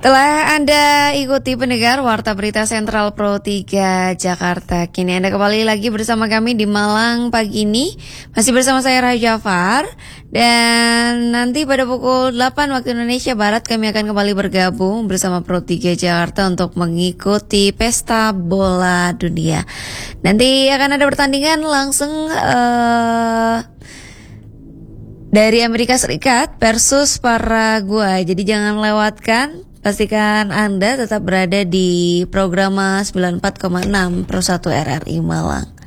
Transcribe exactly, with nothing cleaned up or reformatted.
Telah Anda ikuti pendengar Warta Berita Sentral Pro tiga Jakarta. Kini Anda kembali lagi bersama kami di Malang pagi ini. Masih bersama saya Raja Far. Dan nanti pada pukul delapan waktu Indonesia Barat kami akan kembali bergabung bersama Pro tiga Jakarta untuk mengikuti Pesta Bola Dunia. Nanti akan ada pertandingan langsung uh, dari Amerika Serikat versus Paraguay. Jadi jangan lewatkan. Pastikan Anda tetap berada di program sembilan puluh empat koma enam Pro satu R R I Malang.